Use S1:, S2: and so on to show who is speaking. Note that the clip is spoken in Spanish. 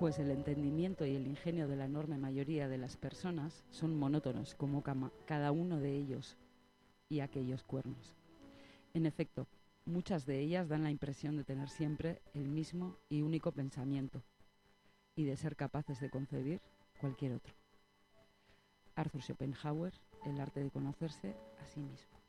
S1: pues el entendimiento y el ingenio de la enorme mayoría de las personas son monótonos como cada uno de ellos y aquellos cuernos. En efecto, muchas de ellas dan la impresión de tener siempre el mismo y único pensamiento y de ser capaces de concebir cualquier otro. Arthur Schopenhauer, El arte de conocerse a sí mismo.